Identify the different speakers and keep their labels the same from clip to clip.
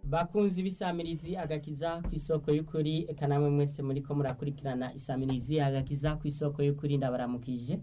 Speaker 1: Bakunzi bisamirizi agakiza kw'isoko y'ukuri eka namwe mwese muriko murakurikirana isamirizi agakiza kw'isoko y'ukuri ndabaramukije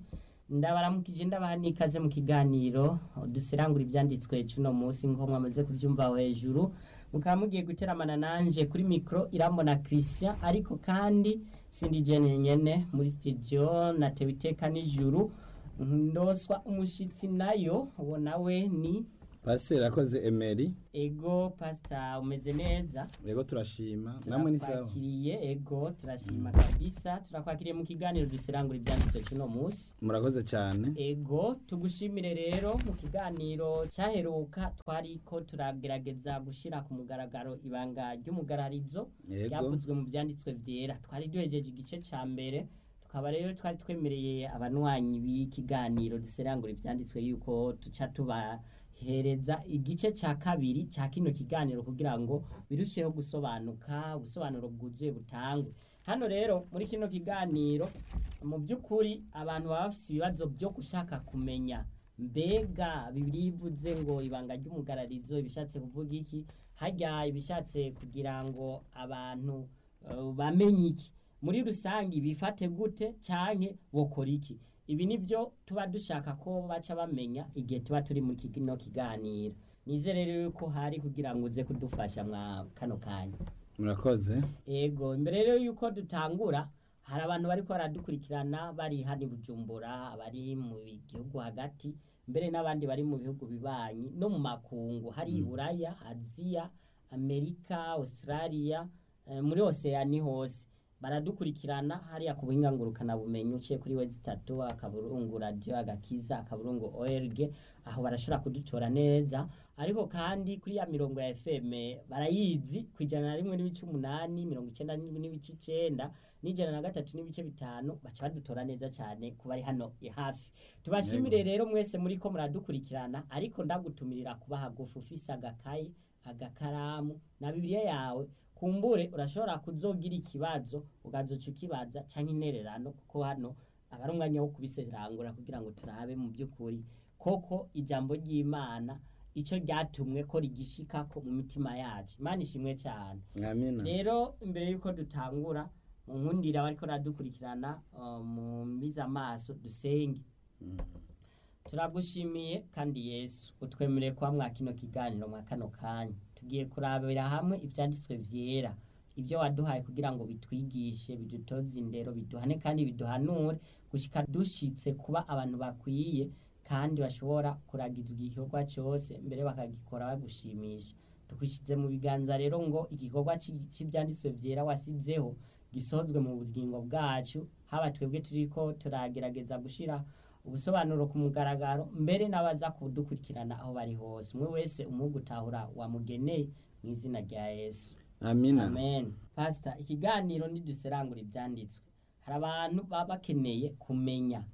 Speaker 1: ndabaha n'ikaze mu kiganiro duserangura ivyanditswe cuno munsi nko mwamaze kuvyumva hejuru mukaba mugiye guteramana nanje kuri micro Irambona Christian ariko kandi sindi jene nyene muri studio natewe iteka n'ijuru ndoswa umushitsi nayo uwo nawe ni
Speaker 2: Pastor akoze Emery.
Speaker 1: Ego pastor umeze neza.
Speaker 2: Ego turashima. Namwe ni sawa.
Speaker 1: Turakiriye ego turashima kabisa. Turakwakiriye mu kiganiro duserangura ibyanditswe cy'uno munsi.
Speaker 2: Murakoze cyane.
Speaker 1: Ego tugushimire rero mu kiganiro cyaheruka twariko turagerageza gushira ku mugaragaro ibanga ry'umugararizo ryavuzwe mu byanditswe vyera. Twari duhejeje igice ca mbere. Tukaba rero twari twemereye abanwanyi b'ikiganiro duserangura ibyanditswe yuko tuca hereza igice ca kabiri ca kino kiganiro kugira ngo birusheho gusobanuka ubusobanuro bwuzuye butangwe. Hano rero muri kino kiganiro mu by'ukuri abantu baba bafise ibibazo byo gushaka kumenya mbega Bibiliya ivuze ngo ibanga ry'umugararizo ibishatse kuvuga iki, harya ibishatse kugira ngo abantu bamenye iki, muri rusangi bifate gute canke bokora iki. Ibi nibyo tuba dushaka ko baca bamenya igihe tuba turi mu kino kiganiro. Nizere rero ko hari kugira ngo uze kudufasha mwa kano kanya.
Speaker 2: Murakoze.
Speaker 1: Ego imbere rero yuko dutangura hari abantu bariko baradukurikirana bari hani Bujumbura, abari mu gihugu hagati, mbere n'abandi bari mu bihugu bibanyi no mu makungu hari Buraya, Aziya, Amerika, Australia, muri Oceania hose. Baradukurikirana hariya ku buhinga ngurukana bumenyi uciye kuri wezi3 akaburungu radio agakiza akaburungu org aho barashobora kudutora neza, ariko kandi kuri ya mirongo ya FM barayizi kwijana rimwe n'ibice 8 97 9 n'ijana na gatatu n'ibice 5 baca badutora neza cyane kuba ari hano hafi. Tubashimire rero mwese muri ko muradukurikirana, ariko ndagutumirira kuba hagufu ufise agakaye agakaramu na Bibiliya yawe, kumbure urashobora kuzogira ikibazo ugazoca ukibaza canke intererano, kuko hano aba ari umwanya wo kubiserangura kugira ngo turabe mu by'ukuri koko ijambo ry'Imana ico ryatumwe ko rigishikako mu mitima yacu. Imana ishimwe cyane.
Speaker 2: Amina.
Speaker 1: Rero imbere yuko dutangura mu nkundira bariko radukurikirana mu mbiza amaso dusenge. Turagushimiye kandi Yesu utwemereye kwa mwakino kiganiro mwa kano kanya tugiye kurabira hamwe ivyanditswe vyera, ibyo waduhaye kugira ngo bitwigishe bidutoze indero biduhane kandi biduhanure gushika dushitse kuba abantu bakwiye kandi bashobora kuragizwa igikorwa cyose mbere bakagikora bagushimisha. Tukwishize mu biganza rero ngo igikorwa cy'ibyanditswe vyera wasizeho gisozwe mu bugingo bwacu, haba twebwe turiko turagerageza gushira ubusobanuro ku mugaragaro mbere n'abaza kudukurikirana aho bari hose, umwe wese umugutahura wamugeneye mu izina rya Yesu.
Speaker 2: Amina.
Speaker 1: Amen. Pastor, ikiganiro ndiduserangura ibyanditswe, hari abantu baba bakeneye kumenya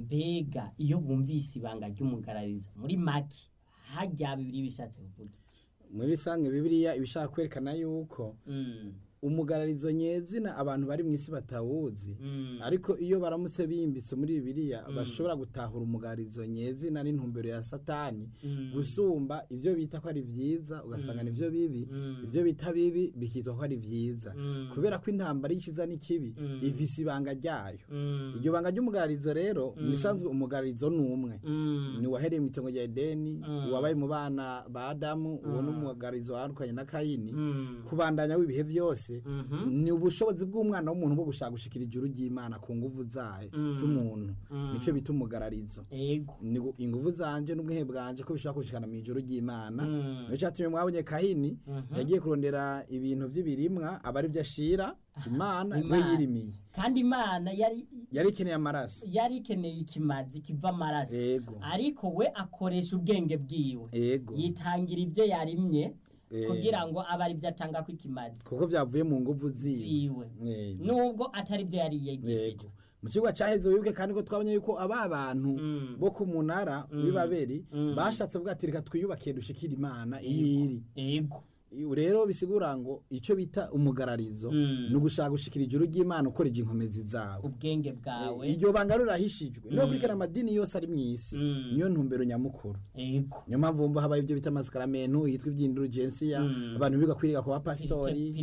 Speaker 1: mbega iyo bumvise ibanga ry'umugararizo muri maki hajya Bibiliya bishatse kuvuga iki?
Speaker 2: Muri sange Bibiliya ibishaka kwerekana yuko umugararizo nyezina abantu bari mu isi batawuzi, ariko iyo baramutse bimbitse muri Bibiliya bashobora gutahura umugararizo nyezina n'intumbero ya Satani gusumba ivyo bita ko ari vyiza ugasanga nivyo bibi, ivyo bita bibi bikitwa ko ari vyiza, kubera ko intambara y'ikiza n'ikibi ifise ibanga ryayo. Iryo banga ry'umugararizo rero misanzwe umugararizo numwe ni wahereye mu itongo rya Edeni, wabaye mu bana ba Adamu, uwo n'umugararizo warukanye na Kayini, kubandanya w'ibihe vyose ni ubushobozi bw'umwana w'umuntu bwo gushaka gushikira ijuru ry'Imana ku nguvu zayo z'umuntu, nico bita umugararizo. Ni inguvu zanje n'ubwihe bwanje ko bishaka gushikana mu ijuru ry'Imana. Nico cyatumye mwabonye Kahini yagiye kurondera ibintu vy'ibirimwa abari vyashira Imana we yirimiye,
Speaker 1: kandi Imana
Speaker 2: yari ikeneye amaraso,
Speaker 1: yari ikeneye ikimazi kiva amaraso, ariko we akoresha ubwenge bwiwe yitangira ibyo yarimye kugira ngo abari byatanga kwikimazi
Speaker 2: kuko vyavuye mu nguvu
Speaker 1: ziwe nubwo atari byo yari yigishije.
Speaker 2: Mu kigwa cyaheze wibuke kandi ko twabonye yuko aba bantu bo ku munara w'Ibabeli bashatse kuvuga ati reka twiyubakiye dushikira Imana iyiri. rero bisigura ngo icyo bita umugararizo ni ugushaka gushikira ijuru ry'Imana ukoreje inkomezi zawe
Speaker 1: ubwenge bwawe
Speaker 2: iryo banga rurahishijwe no kurikana amadini yose ari mu isi niyo ntumbero nyamukuru
Speaker 1: yego
Speaker 2: niyo mpamvu wumva habaye ibyo bita amasakaramentu yitwa iby'indulgensiya abantu biga kwiga kuba pastori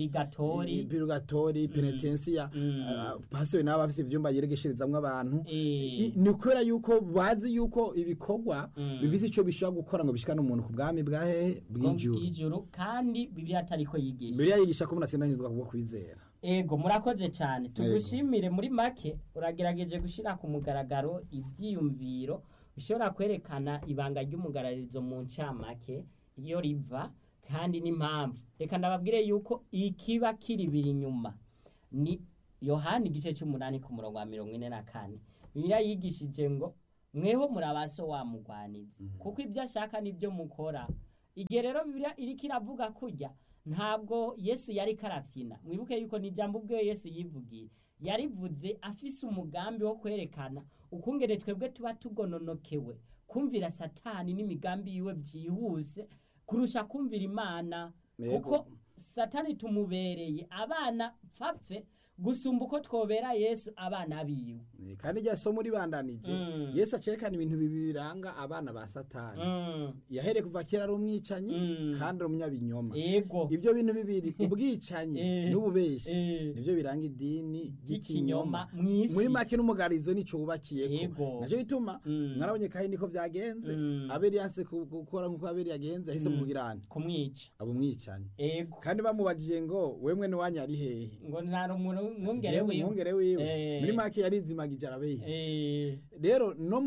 Speaker 2: purigatori penetensiya pastori nabo bafite ivyumba yeregesherezamwo abantu ni kubera yuko bazi yuko ibikorwa bifite icyo bishobora gukora ngo bishikane umuntu ku bwami bw'ijuru
Speaker 1: kandi Bibiliya atariko yigisha
Speaker 2: Bibiliya yigisha ko munatsindanyirizwa kubwo kwizera
Speaker 1: ego murakoze cyane tugushimire muri make uragerageje gushira ku mugaragaro ibyiyumviro bishobora kwerekana ibanga ry'umugararizo mu ncamake iyo riva kandi n'impamvu reka ndababwire yuko ikiba kiri biri nyuma ni Yohana igice cy'umunani ku murongo wa 44 Bibiliya yigishije ngo mweho murabaso wa mugwanizi kuko ibyo ashaka nibyo mukora igihe rero Bibiliya iriko iravuga kurya ntabwo Yesu yari karafyina mwibuke yuko ni jambo ubwe Yesu yivugiye yarivuze afise umugambi wo kwerekana ukungere twebwe tuba tugononokewe kumvira Satani n'imigambi yiwe byihuse kurusha kumvira Imana kuko Satani tumubereye abana pfapfe gusumba uko twobera Yesu abana biwe
Speaker 2: kandi rya somo ribandanije Yesu acerekana ibintu bibiranga abana ba Satani yahere kuva kera ari umwicanyi kandi ari umunyabinyoma ivyo bintu bibiri ubwicanyi n'ububeshi nivyo biranga idini ry'ikinyoma muri make n'umugarizo nico wubakiyeko naco bituma mwarabonye Kahini niko vyagenze Abeli yanse gukora nkuko Abeli yagenze ahise mugirana
Speaker 1: kumwica
Speaker 2: abo mwicanyi kandi bamubajije ngo wemwe ni wanya ari hehe
Speaker 1: ngo nta umuntu
Speaker 2: mwungere wiwe muri make yarizimagije arabehishe rero no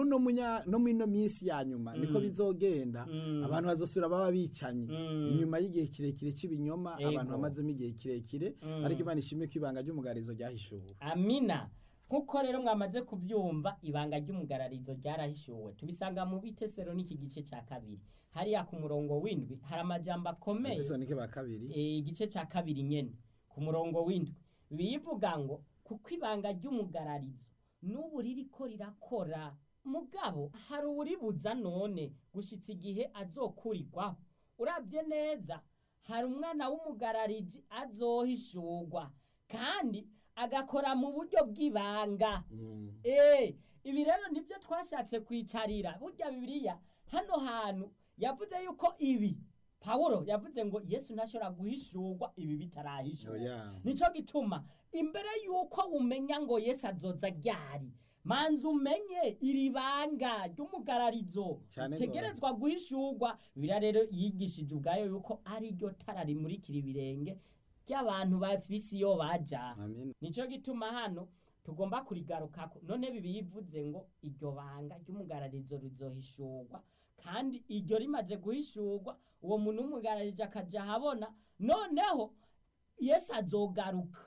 Speaker 2: mino minsi ya nyuma niko bizogenda abantu bazosubira baba bicanyi inyuma y'igihe kirekire cy'ibinyoma abantu bamazemo igihe kirekire ariko Imana ishimwe ko ibanga ry'umugarizo ryahishuwe
Speaker 1: amina nkuko rero mwamaze kubyumva ibanga ry'umugararizo ryarahishuwe tubisanga mu bitesero n'iki gice cya kabiri hariya ku murongo w'indwi hari amajambo akomeye igice cya kabiri nyene ku murongo w'indwi bivuga ngo kuko ibanga ry'umugararizo n'ubu ririko rirakora mugabo hari uribuza none gushitsa igihe azokurirwaho urabye neza hari umwana w'umugararizi azohishurwa kandi agakora mu buryo bw'ibanga ibi rero nibyo twashatse kwicarira burya Bibiliya hano hantu yavuze yuko ibi Paulo yavuze ngo Yesu ntashobora guhishurwa ibi bitarahishurwa nico gituma imbere yuko umenya ngo Yesu azoza ryari manzu umenye iri banga ry'umugararizo tegerezwa guhishurwa bira rero yigishije ubwayo yuko ari ryo tara rimurikira ibirenge by'abantu bafise iyo baja nico gituma hano tugomba kurigarukako none bibivuze ngo iryo banga ry'umugararizo rizohishurwa kandi iryo rimaze guhishurwa uwo muntu umugararije akaja habona noneho Yesu azogaruka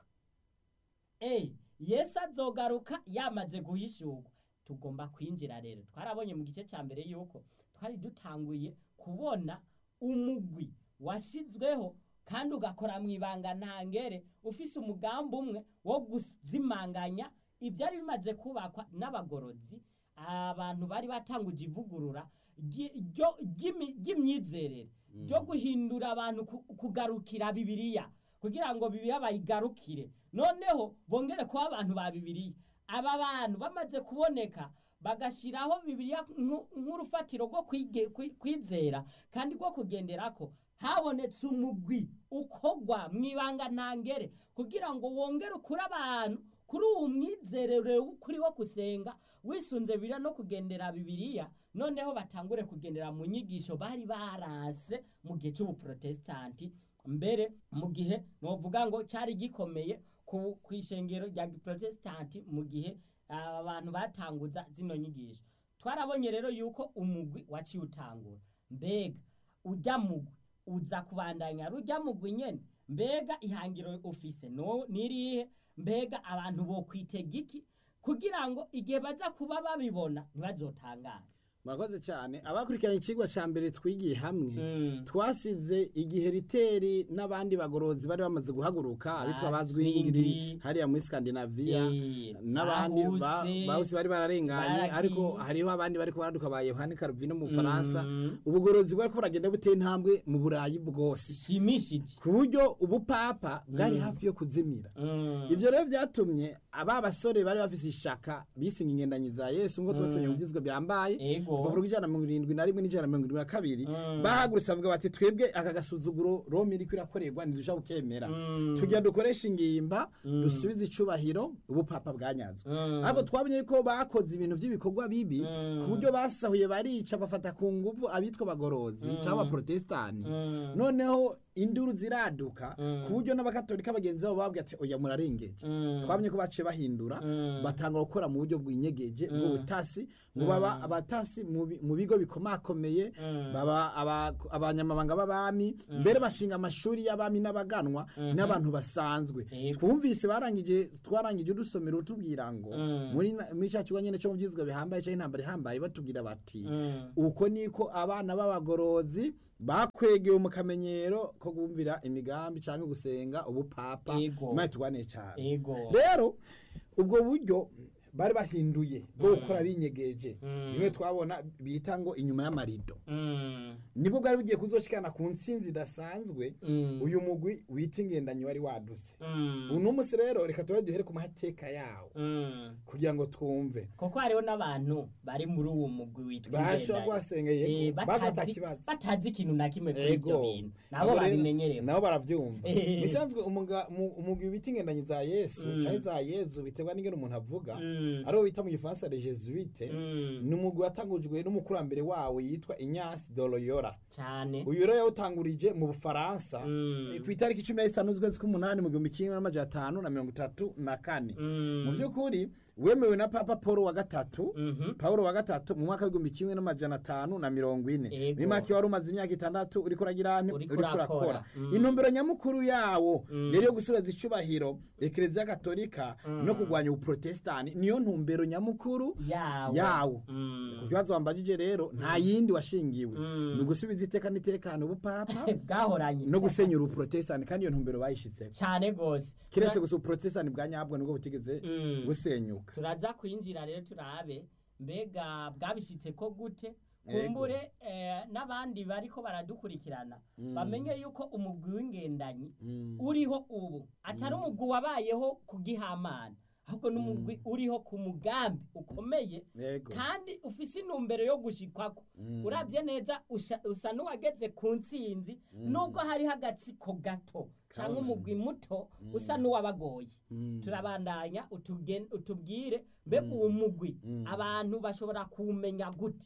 Speaker 1: Yesu azogaruka yamaze guhishurwa tugomba kwinjira rero twarabonye mu gice cya mbere yuko twari dutanguye kubona umugwi washizweho kandi ugakora mu ibanga ntangere ufise umugambi umwe wo kuzimanganya ibyari bimaze kubakwa n'abagorozi abantu bari batanguje ivugurura ry'imyizerere ryo guhindura abantu kugarukira Bibiliya kugira ngo Bibiliya bayigarukire noneho bongere kuba abantu ba Bibiliya aba bantu bamaze kuboneka bagashiraho Bibiliya nk'urufatiro rwo kwizera kandi rwo kugenderako habonetse umugwi ukogwa mwibanga ntangere kugira ngo wongere ukura abantu kuri uwo mwizerere kuri wo kusenga wisunze Bibiliya no kugendera Bibiliya noneho batangure kugendera mu nyigisho bari barase mu gihe cy'ubuprotestanti mbere mu gihe novuga ngo cyari gikomeye ku ishengero rya Protestanti mu gihe abantu batanguza zino nyigisho twarabonye rero yuko umugwi waciye utangura mbega ujya mugwi uza kubandanya rujya mugwi nyene mbega ihangiro office no nirihe mbega abantu bo kwitega iki kugira ngo igihe baza kuba babibona ntibazotangara
Speaker 2: murakoze cyane abakurikiranye ikigwa ca mbere twigiye hamwe
Speaker 1: Mm.
Speaker 2: twasize igihe riteri n'abandi bagorozi bari bamaze guhaguruka abitwa bazwingiri
Speaker 1: Zwingli.
Speaker 2: hariya muri Scandinavia
Speaker 1: Eh,
Speaker 2: n'abandi
Speaker 1: Bahuse.
Speaker 2: bahuse bari bararenganye
Speaker 1: Baragiye.
Speaker 2: ariko hariho abandi bariko baraduka ba Yohani Calvin mu Faransa
Speaker 1: Mm.
Speaker 2: ubugorozi bwariko buragenda buteye intambwe mu Burayi bwose
Speaker 1: ishimishije.
Speaker 2: ku buryo ubupapa bwari hafi yo kuzimira
Speaker 1: Mm.
Speaker 2: ivyo rero vyatumye aba basore bari bafise ishaka bisinga ingendanyi za Yesu ngo twese nyumvizwe byambaye
Speaker 1: Ego.
Speaker 2: urupapuro rw'ijana na 71 n'ijana na 72
Speaker 1: Mm.
Speaker 2: bahagurutse bavuga bati twebwe aka gasuzuguro Roma iriko irakorerwa ntidusha gukemera
Speaker 1: Mm.
Speaker 2: tugiye dukoresha ingimba dusubize icubahiro ubupapa bwanyazwe
Speaker 1: Mm.
Speaker 2: ariko twabonye ko bakoze ibintu vy'ibikorwa bibi
Speaker 1: Mm.
Speaker 2: ku buryo basahuye barica bafata ku nguvu abitwa bagorozi cyangwa abaprotestani
Speaker 1: Mm.
Speaker 2: noneho induru ziraduka
Speaker 1: Mm.
Speaker 2: ku buryo n'abakatolika bagenzi babo babwiye ati oya murarengeje
Speaker 1: Mm.
Speaker 2: twabonye ko baciye bahindura
Speaker 1: Mm.
Speaker 2: batanga gukora mu buryo bw'inyegeje bw'ubutasi ngo baba abatasi mu bigo bikomakomeye baba abanyamabanga b'abami mbere bashinga amashuri y'abami n'abaganwa n'abantu basanzwe twumvise twarangije udusomero utubwira ngo muri cya kigo nyine cyo mu byizwa bihambaye cyangwa intambara ihambaye batubwira bati uko niko abana b'abagorozi bakwegewe mu kamenyero ko kumvira imigambi cyangwa gusenga ubupapa imana tugwane cyane rero ubwo buryo bari bahinduye bwo gukora binyegeje nimwe twabona bita ngo inyuma y'amarido nibwo bwari bugiye kuzoshikana ku ntsinzi idasanzwe uyu mugwi wita ingendanyi wari waduse uno munsi rero reka tuba duhere ku mateka yawo kugira ngo twumve
Speaker 1: kuko hariho n'abantu bari muri uwo mugwi witwa ingendanyi
Speaker 2: bashobora kuhasengeye batakibazo
Speaker 1: batazi ikintu na kimwe kuri ibyo bintu nabo babimenyerewe
Speaker 2: nabo baravyumva bisanzwe umugwi wita ingendanyi za Yesu cyangwa za Yezu biterwa n'ingene umuntu avuga ariwo bita mu gifaransa les Jesuites ni umugwi watangujwe n'umukurambere wawe yitwa Ignace de Loyola
Speaker 1: cyane
Speaker 2: uyu rero yawutangurije mu Bufaransa ku itariki 15 z'ukwezi k'umunani mu 1534 mu by'ukuri wemewe na Papa Paul wa gatatu mu mwaka w'1540 ni maki wari umaze imyaka 6 uriko urakora intumbero nyamukuru yawo yari yo gusubiza icubahiro Eklezia Katolika no kugwanya ubuprotestani niyo ntumbero nyamukuru yawo ku kibazo wambajije rero nta yindi washingiwe ni gusubiza iteka n'itekano ubupapa
Speaker 1: bwahoranye
Speaker 2: no gusenyura ubuprotestani kandi iyo ntumbero bayishitse
Speaker 1: cyane gose
Speaker 2: kiretse gusa ubuprotestani bwanyabwo nubwo butigeze gusenyuka
Speaker 1: turaza kwinjira rero turabe mbega bwabishitse ko gute kumbure n'abandi bariko baradukurikirana bamenye yuko umugwi w'ingendanyi uriho ubu atari umugwi wabayeho kugihamana ahubwo n'umugwi uriho ku mugambi ukomeye kandi ufise intumbero yo gushikwako urabye neza usa n'uwageze ku ntsinzi nubwo hariho agatsiko gato cyangwa umugwi muto usa n'uwabagoye turabandanya utubwire mbega uwo mugwi abantu bashobora kuwumenya gute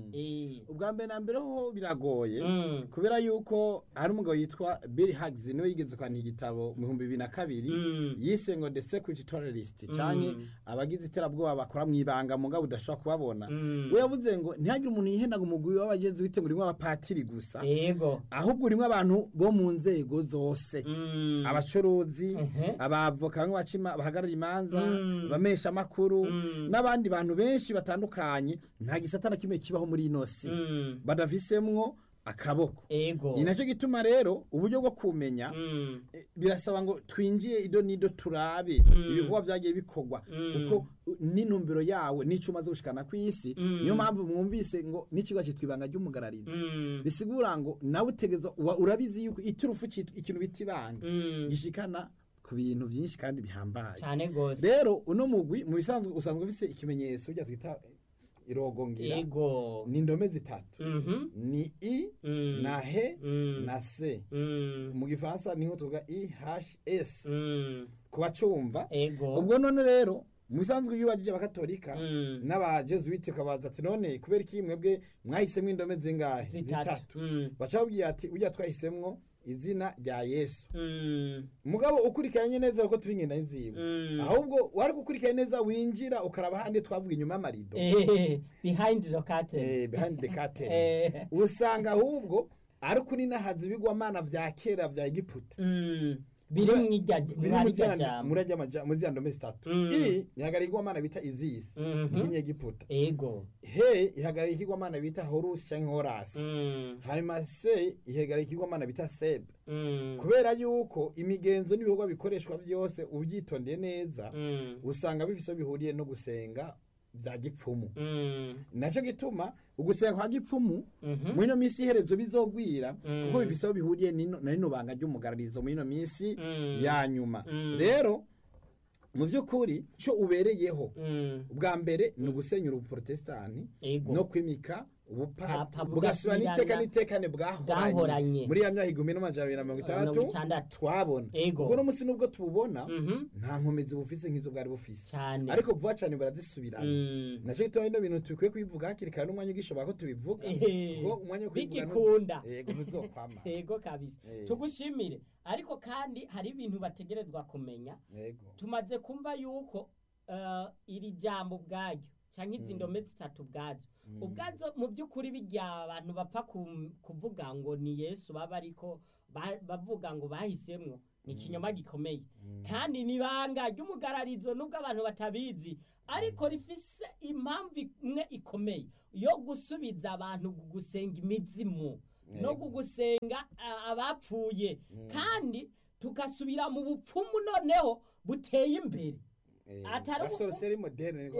Speaker 2: ubwa mbere na mbere ho biragoye kubera yuko hari umugabo yitwa Bill Hughes niwe yigeze kwandika igitabo mu 2002 yise ngo The Secret Terrorist canke abagize iterabwoba bakora mu ibanga mu ngabo udashobora kubabona we yavuze ngo ntihagire umuntu yihenaga umugwi w'abageze bite ngo urimo abapatiri gusa ahubwo urimo abantu bo mu nzego zose abacuruzi abavoka bamwe bahagarara imanza bamesha amakuru n'abandi bantu benshi batandukanye nta gisata na kimwe kibaho muri ino si badafisemwo akaboko ni nacyo gituma rero uburyo bwo kumenya birasaba ngo twinjiye ido nido turabe ibikorwa byagiye bikorwa kuko n'intumbero yawe n'icyo umaze gushikana ku isi niyo mpamvu mwumvise ngo n'ikigo cyitwa ibanga ry'umugararizi bisigura ngo nawe utegezo urabizi yuko iturufu ikintu bita ibanga gishikana ku bintu byinshi kandi bihambaye
Speaker 1: cyane gose
Speaker 2: rero uno mugwi mu bisanzwe usanzwe ufise ikimenyetso bya twita irogongira ni indome zitatu ni i na he na se mu gifaransa niho tuvuga IHS ku bacumva ubwo none rero mu bisanzwe iyo bagije abakatolika n'abajesuite kabaza ati none kubera iki mwebwe mwahisemwe indome zingahe zitatu bacabwiye ati ujya twahisemwo izina rya Yesu mugabo ukurikiranye neza uko turi ngenda nziwe ahubwo wari gukurikiranye neza winjira ukaraba handi twavuga inyuma y'amarido
Speaker 1: behind the curtain
Speaker 2: behind the curtain usanga ahubwo ari kuri nahazi bigwa mana vya kera vya Egiputa
Speaker 1: biri
Speaker 2: biri
Speaker 1: mwirya jambo
Speaker 2: muri za ndome zitatu. Ihagarara ikigwamana bita Izisi nk'inyegiputa.
Speaker 1: ego
Speaker 2: Ihagarara ikigwamana bita Horusi canke Horasi. Hanyuma se ihagarara ikigwamana bita Seb. Kubera yuko imigenzo n'ibikorwa bikoreshwa vyose uvyitondeye neza usanga bifise bihuriye no gusenga bya gipfumu. Naco gituma ugusenga kwa gipfumu muri no misi iherezo bizogwira kuko bifise aho bihuriye na rino banga ry'umugararizo muri no misi ya nyuma. Rero mu vy'ukuri cyo ubereyeho ubwa mbere ni ugusenyura ubuprotestani no kwimika ubupapa bugasubira n'itekane bwahoranye muri ya myaka 1260 twabona. Ubwo no musi nubwo tububona nta nkomezi bufise nk'izo bwari bufise, ariko vuba cyane barazisubirana. Naco gituma ino bintu tubikwiye kubivuga hakiri kare n'umwanya ugishoboka ko tubivuga kuko umwanya wo
Speaker 1: kubivuga
Speaker 2: yego ntuzokwama.
Speaker 1: Yego kabisa tugushimire. Ariko kandi hari ibintu bategerezwa kumenya. Tumaze kumva yuko iri jambo bwaryo canke izi ndome zitatu ubwazo mu by'ukuri bijya abantu bapfa kuvuga ngo ni Yesu baba ariko bavuga ngo bahisemwo ni kinyoma gikomeye kandi nibanga ry'umugararizo nubwo abantu batabizi, ariko rifise impamvu imwe ikomeye yo gusubiza abantu gusenga imizimu no gusenga abapfuye, kandi tukasubira mu bupfumu noneho buteye imbere.
Speaker 2: Atari moderne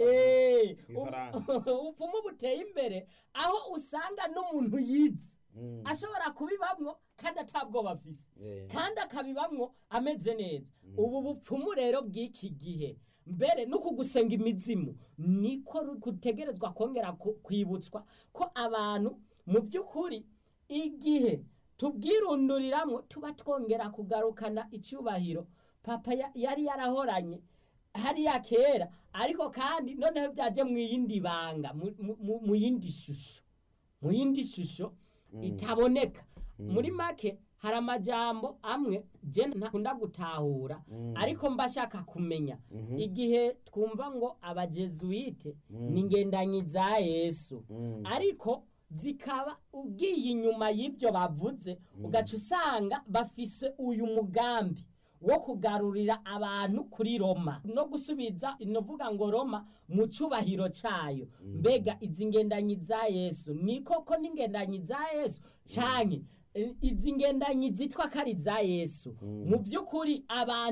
Speaker 1: ubupfumu buteye imbere aho usanga n'umuntu yize ashobora kubibamwo kandi atabwoba afise kandi akabibamwo ameze neza. Ubu bupfumu rero bw'iki gihe mbere no kugusenga imizimu niko gutegerezwa kongera kwibutswa ko abantu mu by'ukuri igihe tubwirunduriramwo tuba twongera kugarukana icyubahiro papa yari yarahoranye hariya kera, ariko kandi noneho byaje mu yindi banga mu yindi shusho itaboneka. Muri make hari amajambo amwe je ntakunda gutahura ariko mbashaka kumenya. Igihe twumva ngo abajezuite ni ngendanyi za Yesu, ariko zikaba ugiye inyuma y'ibyo bavuze ugaca usanga bafise uyu mugambi wo kugarurira abantu kuri Roma no gusubiza inovuga ngo Roma mu cyubahiro cayo. Mbega izi ngendanyi za Yesu ni koko n'ingendanyi za Yesu canke izi ngendanyi zitwa kari za Yesu? Mu by'ukuri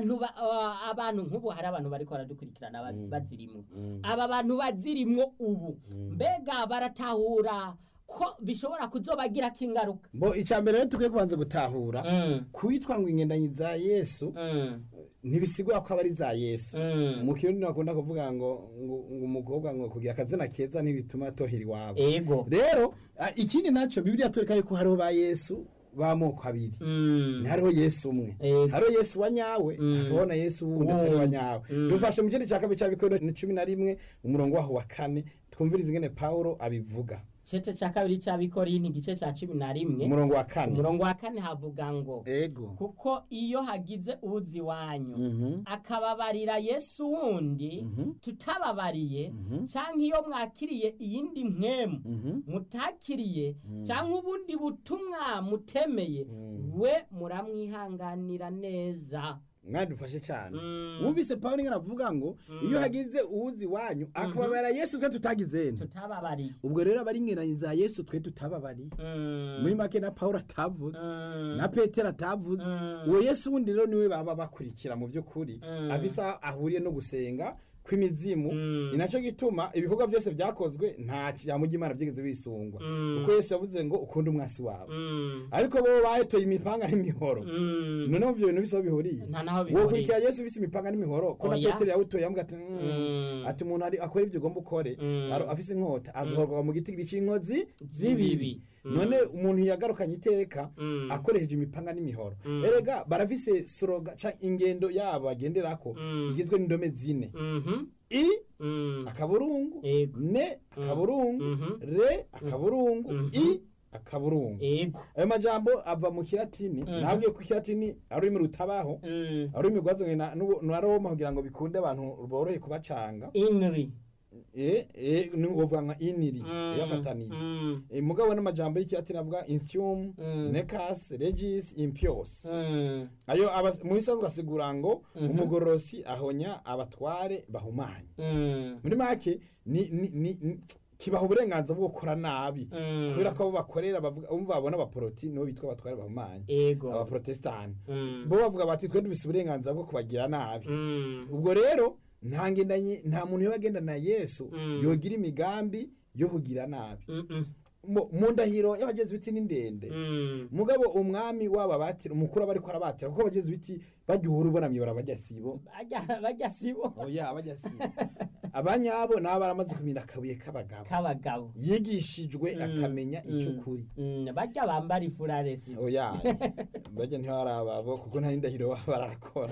Speaker 1: abantu nk'ubu hari abantu bariko baradukurikirana bazirimwo, aba bantu bazirimwo ubu mbega baratahura ko bishobora kuzobagira kingaruka?
Speaker 2: Bo icambere rero tukwiye kubanza gutahura kwitwa ngo ingendanyi za Yesu ntibisigura ko abari za Yesu. Mu kirundi nakunda kuvuga ngo umukobwa ngo kugira akazina keza ntibituma tohiri wabo. Rero ikindi naco Bibiliya twereka yuko hariho ba Yesu bamoko abiri. Hariho Yesu umwe, hariho Yesu wa nyawe, hakabona Yesu wundi atari wa nyawe. Dufashe mu kindi cya kabiri cya Bikorinto 11 umurongo waho wa 4 twumviriza ingene Paulo abivuga.
Speaker 1: Chete cha kabiri cha Bikorinto igice cha 11
Speaker 2: umurongo wa 4.
Speaker 1: Umurongo wa 4 havuga ngo kuko iyo hagize ubuzi wanyu akababarira Yesu wundi tutababariye canke iyo mwakiriye iyindi mpemu mutakiriye canke ubundi butumwa mutemeye we muramwihanganira neza.
Speaker 2: Mwadufashe cyane. Wumvise Paulo ngaravuga ngo iyo hagize uwuzi wanyu akababara Yesu twe tutagizene
Speaker 1: tutababariye.
Speaker 2: Ubwo rero abari ngendanyi za Yesu twe tutababariye. Muri make na Paulo atavuze na Petero atavuze. Uwo Yesu wundi rero niwe baba bakurikira mu by'ukuri afisa ahuriye no gusenga kw'imizimu. Inaco gituma ibikorwa byose byakozwe nta cyamugira Imana byigeze bisungwa uko Yesu yavuze ngo ukunda umwasi wawe, ariko bo bahetoye imipanga n'imihoro. Noneho byo bintu biso bihuriye wo kurikira Yesu bise imipanga n'imihoro ko na Petero yawutoye amuga ati umuntu ari akora ivyo ugomba ukore afise inkota azohorwa mu giti cy'inkozi zibibi. None umuntu yagarukanye iteka akoresheje imipanga n'imihoro. Erega barafise slogan ca ingendo yabo bagenderako igizwe n'indome zine. I akaburungu ne akaburungu re akaburungu I akaburungu. Ayo majambo ava mu Kilatini. Nabwiye ku Kilatini ari mu rutabaho ari mu gwazo na Roma kugira ngo bikunde abantu borohe kubacanga.
Speaker 1: Inri
Speaker 2: ni uvuga nka iniri yafatanije mugabo n'amajambo y'ikilatini avuga intium necas regis impios ayo mu bisanzwe asigura ngo umugorosi ahonya abatware bahumanye muri make ni kibaho uburenganzira bwo gukora nabi kubera ko abo bakorera babona abaporoti nibo bitwa abatware bahumanye abaprotestani bo bavuga bati twe dufise uburenganzira bwo kubagira nabi ubwo rero nta muntu yobagendana na Yesu yogira imigambi yo kugira nabi mu ndahiro y'abajezuiti ni ndende mugabo umwami w'ababatira umukuru aba ariko arabatira kuko abajezuiti bagihura ubonamye barabajya sibo oya bajya sibo abanyabo nabo baramaze kumenya akabuye k'abagabo yigishijwe akamenya icukuri
Speaker 1: bajya bambara ifurare sibo
Speaker 2: oya bajya ntiharababo kuko nta ndahiro barakora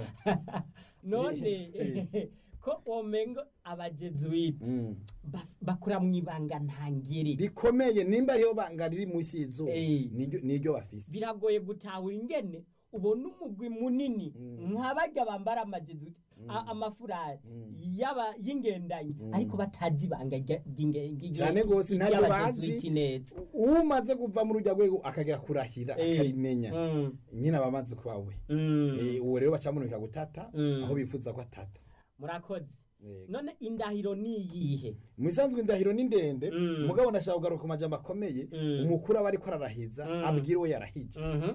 Speaker 1: none ko omengo abajezuiti bakura mu ibanga ntangiri
Speaker 2: rikomeye nimba ariyo banga riri munsi y'izuba niryo bafise
Speaker 1: biragoye gutahura ingene ubona umugwi munini nk'abajya bambara amajezuiti amafurari y'ingendanye ariko batazi ibanga
Speaker 2: cyane gose ntabyo bazi
Speaker 1: neza
Speaker 2: umaze kuva mu rujya rwego akagera kurahira akarimenya nyine abamaze kwawe uwo rero bacamunika gutata aho bifuza ko atata
Speaker 1: murakoze none indahiro niyihe
Speaker 2: musanzwe indahiro ni ndende mugabo ndashaka kugaruka ku majambo akomeye umukuru aba ariko ararahiza abwira we yarahije